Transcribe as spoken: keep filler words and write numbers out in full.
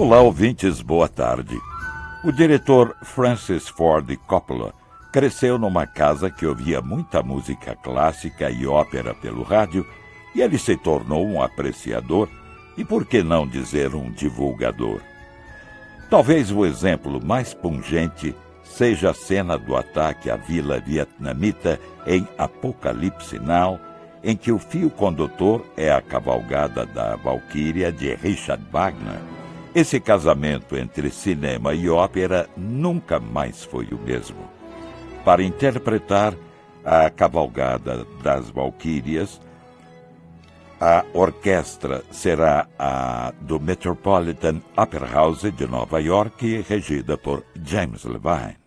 Olá, ouvintes, boa tarde. O diretor Francis Ford Coppola cresceu numa casa que ouvia muita música clássica e ópera pelo rádio, e ele se tornou um apreciador e, por que não dizer, um divulgador. Talvez o exemplo mais pungente seja a cena do ataque à vila vietnamita em Apocalipse Now, em que o fio condutor é a cavalgada da Valquíria de Richard Wagner. Esse casamento entre cinema e ópera nunca mais foi o mesmo. Para interpretar a cavalgada das Valquírias, a orquestra será a do Metropolitan Opera House de Nova York, regida por James Levine.